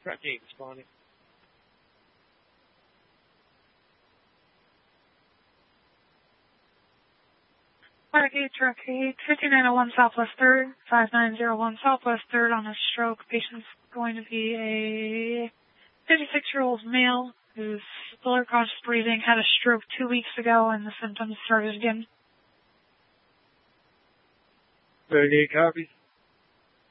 Track 8 responding. Track 8, 5901 Southwest 3rd, 5901 Southwest 3rd on a stroke. Patient's going to be a 56-year-old male who's still unconscious breathing, had a stroke 2 weeks ago, and the symptoms started again. 38 copies.